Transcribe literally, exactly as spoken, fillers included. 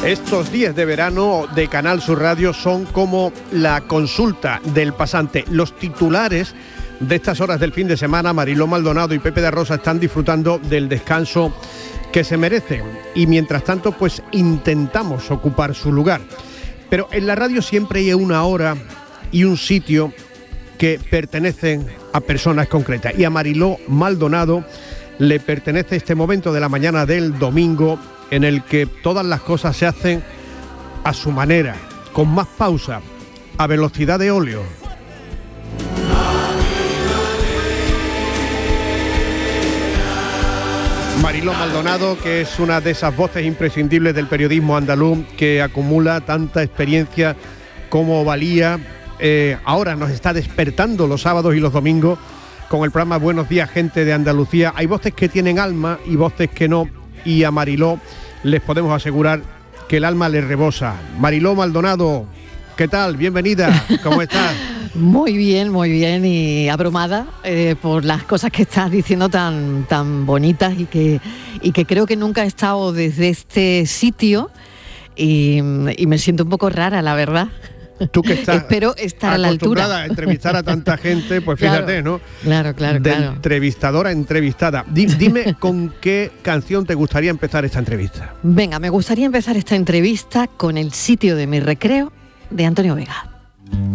Estos días de verano de Canal Sur Radio son como la consulta del pasante. Los titulares de estas horas del fin de semana, Mariló Maldonado y Pepe de Rosa están disfrutando del descanso que se merecen. Y mientras tanto, pues intentamos ocupar su lugar. Pero en la radio siempre hay una hora y un sitio que pertenecen a personas concretas. Y a Mariló Maldonado le pertenece este momento de la mañana del domingo en el que todas las cosas se hacen a su manera, con más pausa, a velocidad de óleo. Mariló Maldonado, que es una de esas voces imprescindibles del periodismo andaluz, que acumula tanta experiencia como valía, eh, ahora nos está despertando los sábados y los domingos con el programa Buenos Días, Gente de Andalucía. Hay voces que tienen alma y voces que no, y a Mariló les podemos asegurar que el alma le rebosa. Mariló Maldonado, ¿qué tal? Bienvenida, ¿cómo estás? Muy bien, muy bien, y abrumada eh, por las cosas que estás diciendo tan, tan bonitas y que, y que creo que nunca he estado desde este sitio y, y me siento un poco rara, la verdad. Tú que estás espero estar a la altura. Acostumbrada a entrevistar a tanta gente, pues fíjate, claro, ¿no? Claro, claro, de claro. Entrevistadora a entrevistada. Di, dime con qué canción te gustaría empezar esta entrevista. Venga, me gustaría empezar esta entrevista con El sitio de mi recreo, de Antonio Vega.